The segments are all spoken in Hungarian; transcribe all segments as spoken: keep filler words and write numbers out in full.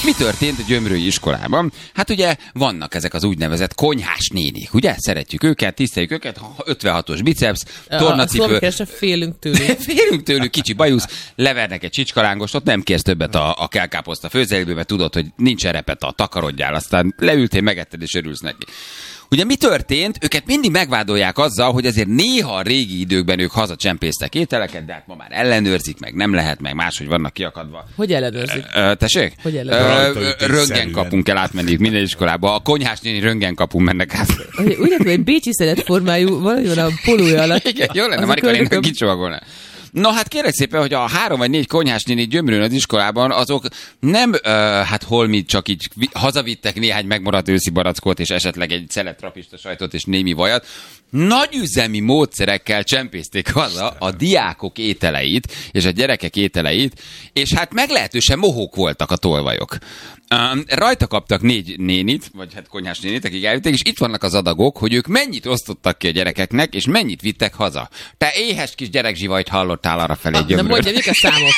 mi történt a gyömrői iskolában? Hát ugye vannak ezek az úgynevezett konyhás nénik, ugye? Szeretjük őket, tiszteljük őket, ötvenhatos biceps, tornacipő. A félünk tőlük. Félünk tőlük, kicsi bajusz, levernek egy csicskalángos, ott nem kérsz többet a, a kelkáposzta főzeléből, mert tudod, hogy nincs repeta, takarodjál, aztán leültél, megetted és örülsz neki. Ugye mi történt? Őket mindig megvádolják azzal, hogy azért néha a régi időkben ők hazacsempésztek ételeket, de hát ma már ellenőrzik, meg nem lehet, meg máshogy vannak kiakadva. Hogy ellenőrzik? Ö, tessék? Hogy ellenőrzik? Röntgenkapun kell átmenni minden iskolába. A konyhás néni röntgenkapun mennek át. Úgy látom, hogy bécsi formájú valami van a polója alatt. Igen, jó lenne, Marika néninek kicsomagolná. No, hát kérlek szépen, hogy a három vagy négy konyhás néni gyömrőn az iskolában, azok nem, uh, hát holmit csak így hazavittek néhány megmaradt őszi barackot, és esetleg egy szelet trapista sajtot és némi vajat. Nagyüzemi módszerekkel csempészték haza a diákok ételeit, és a gyerekek ételeit, és hát meglehetősen mohók voltak a tolvajok. Um, rajta kaptak négy nénit, vagy hát konyhás nénit, akik elvitték, és itt vannak az adagok, hogy ők mennyit osztottak ki a gyerekeknek, és mennyit vittek haza. Te éhes kis gyerekzsivajt hallottál arra felé gyömrőn. Nem mondja, mik a számok?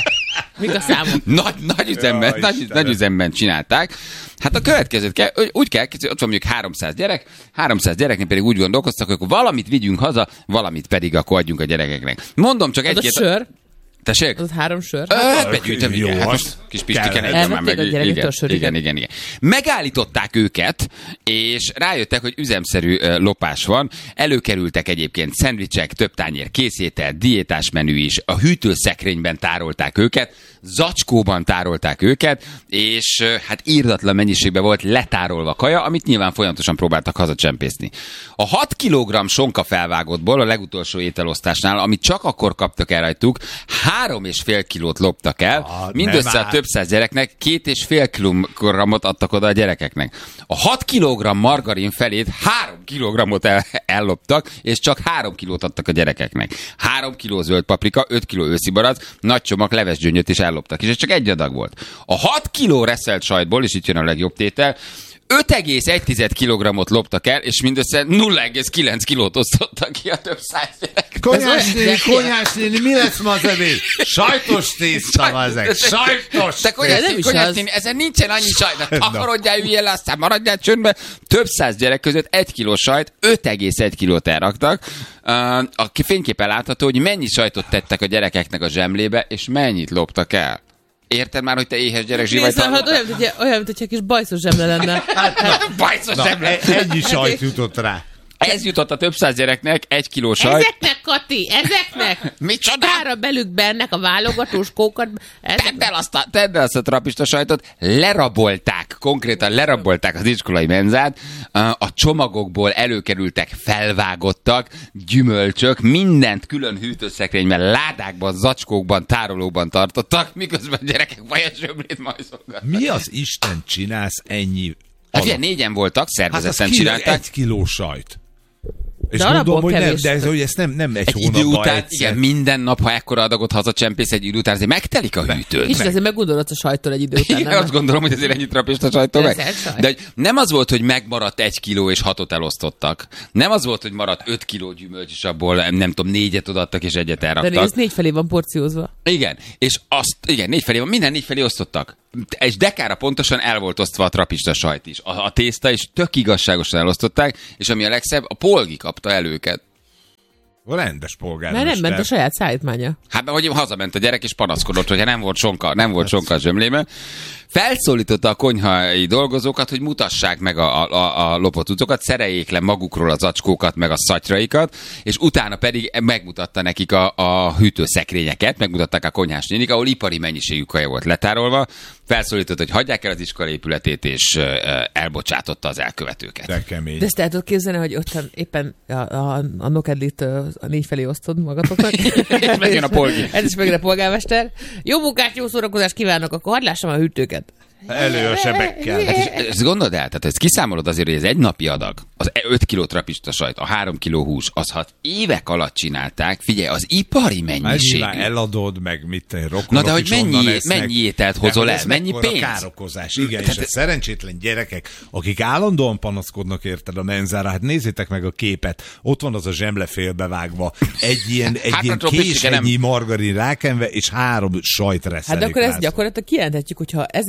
Mik a számok? Nagy, nagy, üzemben, nagy, nagy üzemben csinálták. Hát a következőt kell, úgy kell, ott van mondjuk háromszáz gyerek, háromszáz gyereknek pedig úgy gondolkoztak, hogy valamit vigyünk haza, valamit pedig akkor adjunk a gyerekeknek. Mondom csak egy-két... Az a sör? Tessék? Az három sör? Hát begyűjtem, igen. Hát most kis Pistiken egyben már meg. Igen, igen, igen, igen. Megállították őket, és rájöttek, hogy üzemszerű uh, lopás van. Előkerültek egyébként szendvicsek, több tányér készétel, diétás menü is. A hűtőszekrényben tárolták őket, zacskóban tárolták őket, és uh, hát írdatlan mennyiségben volt letárolva kaja, amit nyilván folyamatosan próbáltak hazacsempészni. A hat kilogramm sonka felvágottból a legutolsó ételosztásnál, amit csak akkor kaptak el rajtuk, három és fél kilót loptak el, ah, mindössze a több száz gyereknek két és fél kilogramot adtak oda a gyerekeknek. A hat kilogramm margarin felét három kilogramot el, elloptak, és csak három kilót adtak a gyerekeknek. három kiló zöld paprika, öt kiló őszi barack, nagy csomag levesgyöngyöt is elloptak, és ez csak egy adag volt. A hat kiló reszelt sajtból, és itt jön a legjobb tétel, öt egész egy kilogrammot loptak el, és mindössze nulla egész kilenc kilót osztottak ki a több száz gyerek. Konyhás néni, konyhás néni, mi lesz ma az ebéd? Sajtos tészta, ezek. Sajtos tészta. Konyhás néni, ezen nincsen annyi sajt. Takarodjál, üljél le, aztán maradjál csöndbe. Több száz gyerek között egy kiló sajt, öt egész egy kilót elraktak. A fényképen látható, hogy mennyi sajtot tettek a gyerekeknek a zsemlébe, és mennyit loptak el. Érted már, hogy te éhes gyerek zsivajt hát olyan, mint olyan, mint hogyha kis bajszos zsemle lenne. Hát, bajszos na, zsemle. Ennyi sajt jutott rá. Ez jutott a több száz gyereknek, egy kiló sajt. Ezeknek, Kati, ezeknek! Micsoda? Tára belük bennek a válogatós kókat. Tedd el, azt a, tedd el azt a trapista sajtot. Lerabolták, konkrétan lerabolták az iskolai menzát. A csomagokból előkerültek felvágottak, gyümölcsök, mindent külön hűtőszekrényben, ládákban, zacskókban, tárolóban tartottak, miközben a gyerekek vajas zsömlét majszolgattak. Mi az Isten csinálsz ennyi? Hát ugye négyen voltak, szervezetten hát csinálták. Egy kiló sajt. És de mondom, hogy, nem, de ez, hogy ezt nem, nem egy, egy hónapban után, egyszer. Igen, minden nap, ha ekkora adagot hazacsempész egy idő után, azért megtelik a hűtőt. És azért meggondolod a sajtól egy idő után. Igen, azt gondolom, hogy azért ennyit trapista sajtól meg. De nem az volt, hogy megmaradt egy kiló és hatot elosztottak. Nem az volt, hogy maradt öt kiló gyümölcs, és abból nem tudom, négyet odaadtak és egyet elraktak. De nézd, négy felé van porciózva. Igen, és azt, igen, négy felé van, minden négy felé osztottak. És dekára pontosan el volt osztva a trapista sajt is. A, a tészta is tök igazságosan elosztották, és ami a legszebb, a polgi kapta el őket. Rendes polgármester. Mert nem ment a saját szállítmánya. Hát, hogy hazament a gyerek, és panaszkodott, hogyha nem volt sonka, nem volt sonka a zsömlébe. Felszólította a konyhai dolgozókat, hogy mutassák meg a, a, a lopott cuccokat, szereljék le magukról az zacskókat, meg a szatyraikat, és utána pedig megmutatta nekik a, a hűtőszekrényeket, megmutatták a konyhás nénik, ahol ipari mennyiségű kaja volt letárolva. Felszólította, hogy hagyják el az iskola épületét, és elbocsátotta az elkövetőket. De kemény. De ezt el tudod képzelni, hogy ott éppen a, a, a nokedlit a négy felé osztod magatoknak. És megjön a polgi. Ez is megjön a polgármester. Jó munkát, jó szórakozást kívánok, akkor hadd lássam a hűtőket. Elő a sebekkel. Hát és ezt gondold el, tehát ezt kiszámolod azért, hogy ez egy napi adag, az öt kiló trapista sajt, a három kiló hús, az hat évek alatt csinálták, figyelj, az ipari mennyiségű. Már eladod, meg mit te rokonok. Na de hogy mennyi, mennyi ételt hozol el, mennyi pénz? Károkozás, igen, és a szerencsétlen gyerekek, akik állandóan panaszkodnak érted a menzára, hát nézzétek meg a képet, ott van az a zsemle félbevágva, egy ilyen, egy hát ilyen késennyi margarin rákenve, és három sajt reszelik. Hát de akkor ezt gyakorlatilag kijelenthetjük, hogyha ezer gyereket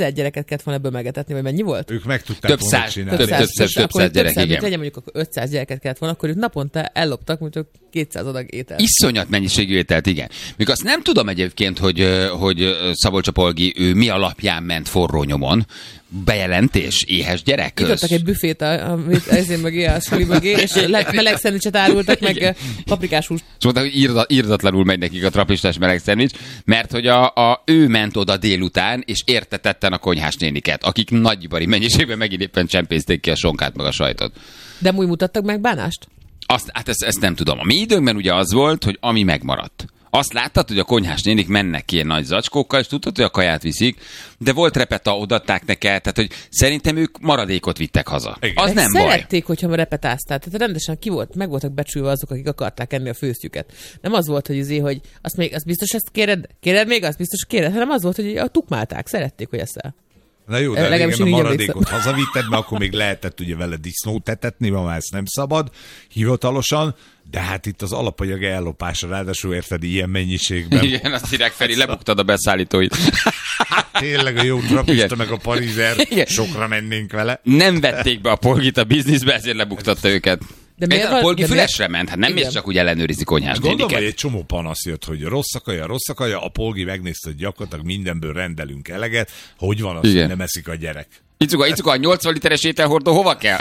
gyereket kellett volna ebből megetetni, vagy mennyi volt? Ők meg tudták több volna száz, csinálni. több, több, több, több száz gyerek, igen. Legyen mondjuk ötszáz gyereket kellett volna, akkor ők naponta elloptak, mondjuk kétszáz adag ételt. Iszonyat mennyiségű ételt, igen. Még azt nem tudom egyébként, hogy, hogy Szabolcs Apolgi ő mi alapján ment forró nyomon. Bejelentés, éhes gyerek. Nyitottak egy büfét amit ezért mögé, a suli mögé, és meleg szendvicset árultak, meg paprikás húst. És mondták, hogy írda, írdatlanul megy nekik a trapistás meleg szendvics, mert hogy a, a, ő ment oda délután, és értetetten a konyhás néniket, akik nagyibari mennyiségben megint éppen csempészték ki a sonkát meg a sajtot. De úgy mutattak meg bánást? Azt, hát ezt, ezt nem tudom. A mi időnkben ugye az volt, hogy ami megmaradt. Azt láttad, hogy a konyhás nénik mennek ki ilyen nagy zacskókkal, és tudtad, hogy a kaját viszik, de volt repeta, odatták neked, tehát hogy szerintem ők maradékot vittek haza. Igen. Az de nem szerették, baj. hogyha repetáztál. Tehát rendesen ki volt, meg voltak becsülve azok, akik akarták enni a főztjüket. Nem az volt, hogy azért, hogy azt még, azt biztos ezt kéred, kéred még, azt biztos kéred, hanem az volt, hogy a tukmálták, szerették, hogy eszel. Na jó, de régen a maradékot hazavitted, mert akkor még lehetett ugye vele disznót etetni, ma már ezt nem szabad hivatalosan, de hát itt az alapanyag ellopása, ráadásul érted ilyen mennyiségben. Igen, azt hívják, Feri, lebuktad a beszállítóit. Tényleg a jó trapista meg a parizer, igen. Sokra mennénk vele. Nem vették be a Polgit a bizniszbe, ezért lebuktatta őket. De miért a Polgi fülesre ment? Hát nem mész csak úgy ellenőrizik konyhás néniket. Gondolom, hogy egy csomó panasz jött, hogy rossz a kaja, rossz a kaja, a Polgi megnézte, hogy gyakorlatilag mindenből rendelünk eleget, hogy van az, igen. Hogy nem eszik a gyerek. Icuga, Icuga, a nyolcvan literes ételhordó hova kell?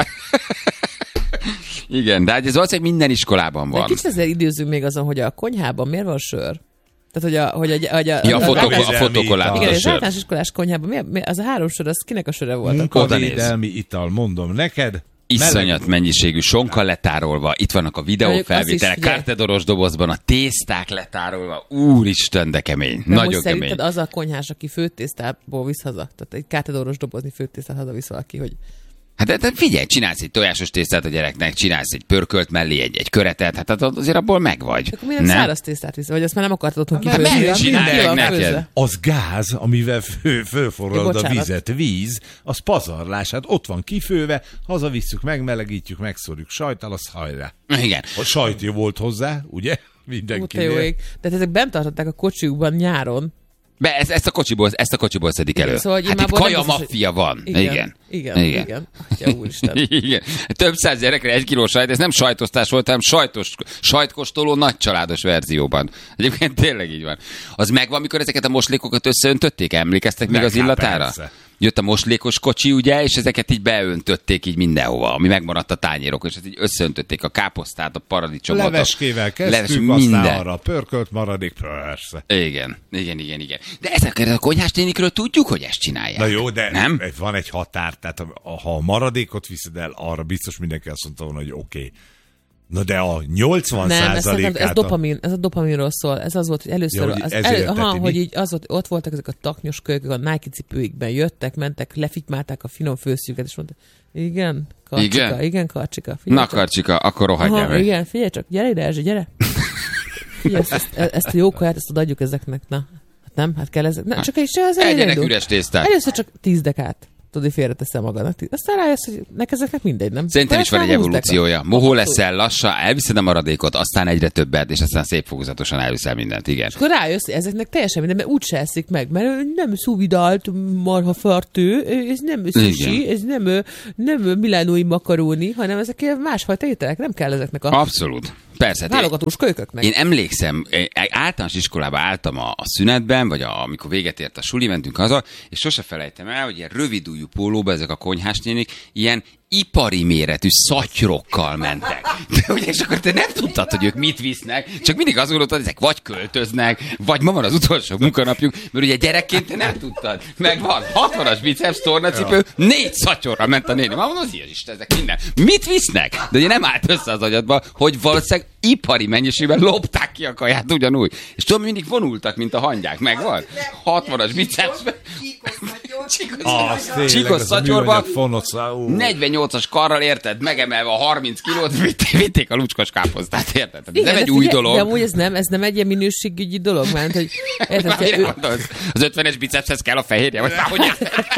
Igen, de ez valószínűleg minden iskolában van. De kicsit ezzel időzünk még azon, hogy a konyhában miért van sör? Tehát, hogy a... Hogy a, hogy a, ja, a, a, a, a fotokollát. Igen, az általános iskolás konyhában, mi, mi, az a három sör, az kinek a söre volt? Munkavédelmi ital, mondom neked. Iszonyat mennyiségű sonka letárolva, itt vannak a videófelvételek, kártedoros dobozban a tészták letárolva, úristen, de kemény, de nagyon kemény. Szerinted az a konyhás, aki főtésztából visz haza? Tehát egy kártedoros dobozni főtésztát hazavisz valaki, hogy... Hát de, de figyelj, csinálsz egy tojásos tésztát a gyereknek, csinálsz egy pörkölt mellé, egy, egy köretet, hát azért abból megvagy. Akkor miért nem száraz tésztát visz? Vagy azt már nem akartad otthon kifőzni? Csinálják neked. Az gáz, amivel fő, fölforralod a vizet, víz, az pazarlás, hát ott van kifőve, hazavisszük, megmelegítjük, megszórjuk sajttal, az hajrá. Igen. A sajt jó volt hozzá, ugye? Mindenkinél. De ezek bent tartották a kocsiukban nyáron. Be, ezt, ezt, a kocsiból, ezt a kocsiból szedik elő. Szóval, hát itt kaja maffia hogy... van. Igen. Igen. Igen. Igen. Igen. Atya, úristen. Igen. Több száz gyerekre egy kiló sajt, ez nem sajtosztás volt, hanem sajtos, sajtkóstoló nagycsaládos verzióban. Egyébként tényleg így van. Az megvan, amikor ezeket a moslékokat összeöntötték? Emlékeztek még az illatára? Persze. Jött a moslékos kocsi, ugye, és ezeket így beöntötték így mindenhova, ami megmaradt a tányérok, és ezt így összeöntötték a káposztát, a paradicsomot. Leveskével kezdtük, leves, aztán arra pörkölt maradék, persze. Igen, igen, igen, igen. De ezeket a konyhás nénikről tudjuk, hogy ezt csinálják. Na jó, de nem? Van egy határ, tehát ha a maradékot viszed el, arra biztos mindenki azt mondta volna, hogy oké. Okay. Na de a nyolcvan százalékát... Ez, ez, dopamin, ez a dopaminról szól. Ez az volt, hogy először... Ja, hogy, az elő, aha, hogy így az volt, ott voltak ezek a taknyos kölykök, a Nike cipőikben jöttek, mentek, lefitymálták a finom főszüket, és mondták, igen, Karcsika, igen, igen Karcsika. Na Karcsika, akkor rohadjál meg. Igen, figyelj csak, gyere ide, Erzsi, gyere. Figyelj, ezt, ezt, ezt a jó kaját, ezt adjuk ezeknek, na. Hát nem, hát kell ezek. Na, csak is az egyenek üres tésztát. Először csak tíz dekát. Tudod, hogy félreteszem magadnak. Aztán rájössz, hogy neked ezeknek mindegy, nem? Szerintem is van egy evolúciója. Mohó leszel, lassan, elviszed a maradékot, aztán egyre többet, és aztán szép fokozatosan elviszel mindent, igen. És akkor rájössz, hogy ezeknek teljesen minden, mert úgyse eszik meg, mert nem szuvidalt marha fartő, ez nem sushi, ez nem, nem milánói makaróni, hanem ezek másfajta ételek, nem kell ezeknek a... Abszolút. Persze. Válogatós kölyköknek. Én emlékszem, általános iskolába álltam a, a szünetben, vagy a, amikor véget ért a suli, mentünk haza, és sose felejtem el, hogy ilyen rövidújú pólóba ezek a konyhásnénik ilyen ipari méretű szatyrokkal mentek. De ugye, és akkor te nem tudtad, hogy ők mit visznek, csak mindig azt gondoltad, hogy ezek vagy költöznek, vagy ma van az utolsó munkanapjuk, mert ugye gyerekként te nem tudtad. Meg van hatvanas biceps, tornacipő, négy szatyorral ment a néni. Ma van az ilyen Isten, ezek minden. Mit visznek? De ugye nem állt össze az agyadba, hogy valószínűleg ipari mennyiségben lopták ki a kaját ugyanúgy. És tudom, mindig vonultak, mint a hangyák. Megvan? hatvanas biceps. Csíkos szatyorba. negyvennyolcas karral, érted, megemelve a harminc kilót, vitték a lucskos káposztát, érted? Ez nem egy új ugye, dolog. De amúgy ez nem, ez nem egy ilyen minőségügyi dolog, mert hogy... Érted, ő... Az ötvenes bicepshez kell a fehérje, vagy már hogy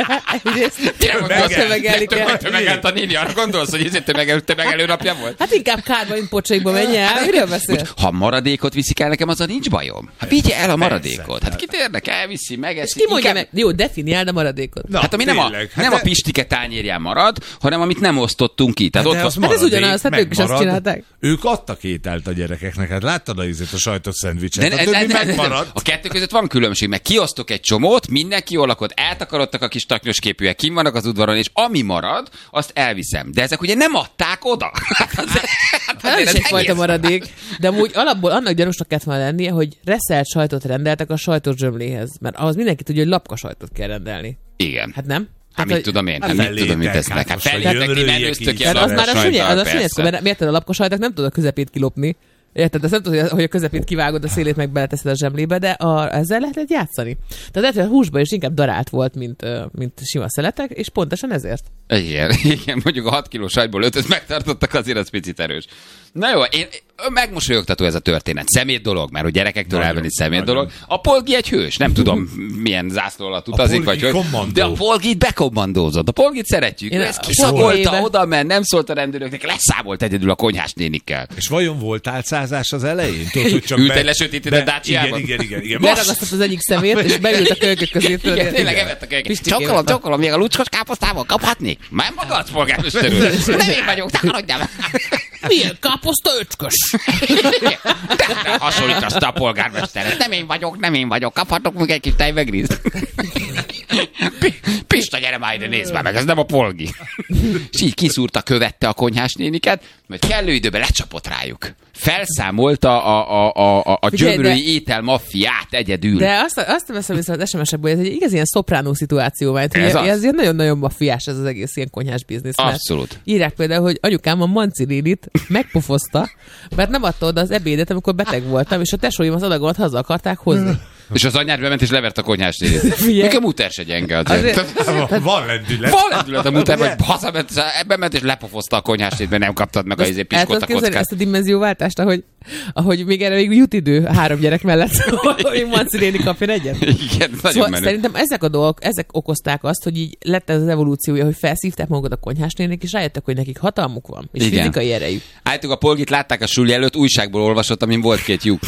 tömegelt a néni, arra gondolsz, hogy ez egy tömegel, tömegelő napja volt? Hát inkább kárba, mint pocsaikba menj el, miről beszél? Ha maradékot viszik el nekem, azzal nincs bajom. Hát vigye el a maradékot. Hát kit érdekel, elviszi, megeszi. Ki mondja meg? Jó, definiáld a maradékot. maradékot. Na, hát ami nem a, hát nem de... a pistike tányérján marad, hanem amit nem osztottunk ki. Tehát hát ott hát ez ugyanaz, hát ők is azt csinálták. Ők adtak ételt a gyerekeknek, hát láttad a ízét, a sajtos szendvicset, a többi megmaradt. A kettő között van különbség, meg kiosztok egy csomót, mindenki jól lakott, eltakarodtak a kis taknyos képűek, kim vannak az udvaron, és ami marad, azt elviszem. De ezek ugye nem adták oda. Hát ez is egyfajta maradék, de amúgy alapból annak gyanúsnak kellett volna lennie, hogy reszelt sajtot rendeltek a sajtos zsömléhez, mert ahhoz mindenki tudja, hogy lapka sajtot kell rendelni. Igen. Hát nem? Hát mit tudom én, hát mit tudom, mit tesznek. Hát fellétek, ti menőztök ilyen az már a súlyát, az a súlyát, mert miért a lapka sajtot nem tudod a közepét kilopni. Érted? Azt nem tudod, hogy a közepét kivágod, a szélét meg beleteszed a zsemlébe, de a, ezzel lehetett játszani. Tehát lehet, hogy a húsban is inkább darált volt, mint, mint sima szeletek, és pontosan ezért. Igen, igen, mondjuk a hat kilós sajtból ötöt megtartottak, azért az picit erős. Na jó, én megmosolyogtató ez a történet. Szemét dolog, mert hogy gyerekektől elvenni szemét dolog. A Polgi egy hős, nem tudom milyen zászló alatt utazik, vagy hogy. De a Polgit bekommandózott. A Polgit szeretjük. Én ez kiszagolta, oda ment, nem szólt a rendőröknek, leszámolt egyedül a konyhás nénikkel. És vajon volt álcázás az elején? Tudod, hogy csak ült be... egy lesötétített dácsiában? Igen, igen, igen. igen. Beragasztott az egyik szemét, és beült a kölykök közé. Igen, tényleg evett a kölykök. Csokolom, csokolom, még a lucskos káposztával kaphatni? Már magadsz, polgármester úr. Nem én vagyok, takarodjál meg. Milyen káposzta öcskös? De hasonlítasz a polgármester. Nem én vagyok, nem én vagyok. Kaphatok még egy kis tejvegrízt? Pista, gyere már ide, nézd már meg, ez nem a Polgi. És így kiszúrta, követte a konyhás néniket, mert kellő időben lecsapott rájuk. Felszámolta a, a, a, a gyömrői étel maffiát egyedül. De azt, azt veszem vissza az es em es-ekből, ez egy igaz ilyen szopránó szituáció, mert ez, ez ilyen nagyon-nagyon maffiás ez az egész ilyen konyhás biznisz. Abszolút. Írják például, hogy anyukám a Manci nénit megpofozta, mert nem adta oda az ebédet, amikor beteg voltam, és a tesóim az adagomat haza akarták hozni. És az anyád bement és levert a konyhás nénit. Nekem a muter se gyenge azért. azért van lendület. Van lendület a muter, vagy hazament, ebben ment és lepofozta a konyhás nénit, mert nem kaptad meg az izé piskóta kockát. Ezt a dimenzióváltást, ahogy, ahogy még erre még jut idő három gyerek mellett, hogy Manci néni kapjon egyet. Igen, nagyon szóval menő. Szerintem ezek a dolgok, ezek okozták azt, hogy így lett ez az evolúciója, hogy felszívták magukat a konyhás nénik, és rájöttek, hogy nekik hatalmuk van, és igen, fizikai erejük. Álltuk a Polgit, látták a suli előtt, újságból olvasott, amin volt két lyuk.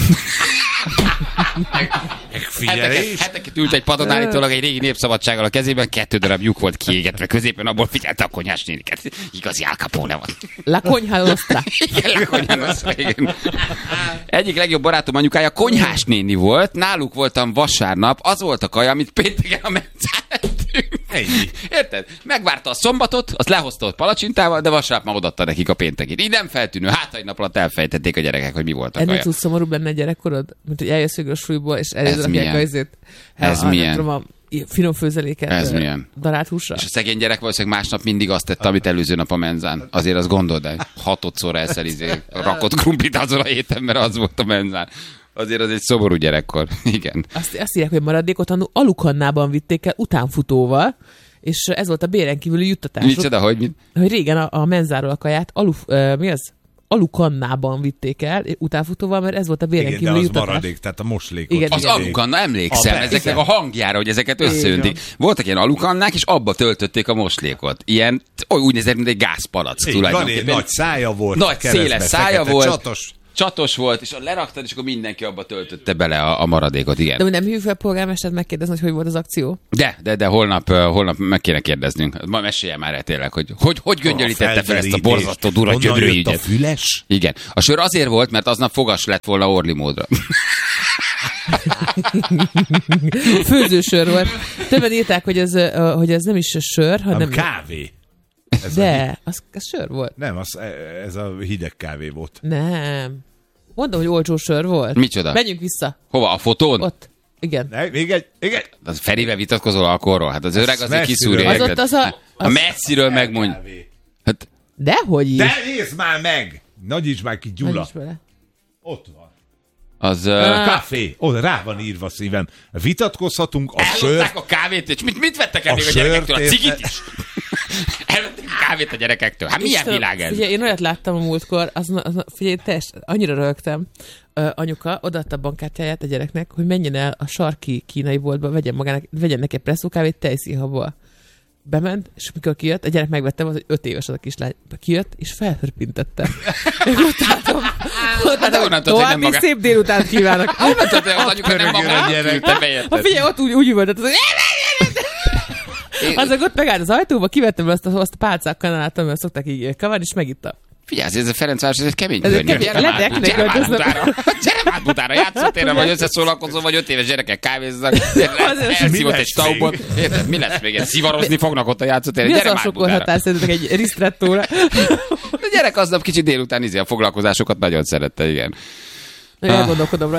Heteket, heteket ült egy padon állítólag egy régi Népszabadsággal a kezében, kettő darab lyuk volt kiégetve középen, abból figyelte a konyhás néniket. Igazi Al Capone van. La Konyha Nostra. Igen, La Konyha Nostra, igen. Egyik legjobb barátom anyukája konyhás néni volt, náluk voltam vasárnap, az volt a kaja, amit pénteken a mencán ettünk. Ennyi. Érted? Megvárta a szombatot, azt lehozta ott palacsintával, de vasárnap már odaadta nekik a péntekét. Így nem feltűnő, hát egy nap alatt elfejtették a gyerekek, hogy mi volt a kaja. Ennél túl szomorúbb lenne gyerekkorod, mint hogy eljössz végül a súlyból, és eljözzek a izét. Ez a, milyen? Tudom, a finom főzeléket. Ez milyen? Darált húsra. És a szegény gyerek valószínűleg másnap mindig azt tette, amit előző nap a menzán. Azért azt gondold el, hatodszor elszel izé, rakott krumplit azon a héten, mert az volt a menzán. Azért az egy szomorú gyerekkor. Igen. Azt, azt írják, hogy maradékot alukannában vitték el utánfutóval, és ez volt a béren kívüli juttatás. Micsoda, hogy mit? Hogy régen a, a menzáról a kaját alu, uh, mi az? alukannában vitték el utánfutóval, mert ez volt a béren kívüli juttatás. Igen, de az maradék, tehát a moslékot. Igen, az alukanna, emlékszem, a ezeknek a hangjára, hogy ezeket összeöntik. Voltak ilyen alukannák, és abba töltötték a moslékot. Ilyen, úgy nézett, mint egy gázpalack tulajdonképpen. Nagy szája volt. Nagy széles szája volt. Csatos. Csatos volt, és leraktad, és akkor mindenki abba töltötte bele a, a maradékot, igen. De nem hívjuk fel a polgármestert megkérdezni, hogy hogy volt az akció? De, de, de holnap, holnap meg kéne kérdeznünk. Ma mesélje már el tényleg, hogy hogy, hogy göngyölítette fel ezt a borzasztó durva gyömrői ügyet. A füles? Igen. A sör azért volt, mert aznap fogas lett volna Orli módra. Főzősör volt. Többen írták, hogy ez, hogy ez nem is sör, hanem... Nem kávé. Ez de, az, az sör volt. Nem, az, ez a hideg kávé volt. Nem. Mondom, hogy olcsó sör volt. Micsoda? Menjünk vissza. Hova? A fotón? Ott. Igen. Ne, még egy, még egy. Az Ferivel vitatkozol alkoholról? Hát az öreg azért kiszúrja. Az ott az a... Az... A messziről megmondj. Hát... Dehogy is. De nézd már meg! Nagyíts már ki, Gyula. Ott van. Az... Uh... Kávé. Ott rá van írva szívem. Vitatkozhatunk a sört. Ellopták a kávét, és mit, mit vettek el még a gyerekektől? A cigit is? Elvették a kávét a gyerekektől. Hát milyen Istenem, világ ez? Figyelj, én olyat láttam a múltkor, az, az, figyelj, test, annyira rögtem. Uh, anyuka odaadta a bankkártyáját a gyereknek, hogy menjen el a sarki kínai boltba, vegyen magának, vegyen neki egy presszókávét tejszínhabból. Bement, és mikor kijött, a gyerek megvette, volt, hogy öt éves az a kislány. Kijött, és felhörpintette. Ott álltam, ott álltam, további szép délután kívánok. Honnan tudod, hogy az anyuka nem maga küldte, bejöttet. Figyelj, ott úgy, úgy üvöltött, hogy Azok ott megállt az ajtóba, kivettem azt a, azt a pálcák kanálát, amivel szokták így kavarni, és megitta. Figyelj, ez a Ferencváros, ez egy kemény környék. Gyere már Butára, játszótérre, vagy összeszólalkozó, vagy öt éves gyerekek kávéznak, elszívott egy staubot. Mi lesz még? Szivarozni fognak ott a játszótérre. Gyere már Butára. Mi az a sokkal szerintetek egy risztrettóra? A gyerek aznap kicsit délután izé a foglalkozásokat nagyon szerette, igen. Elgondolkodom rá.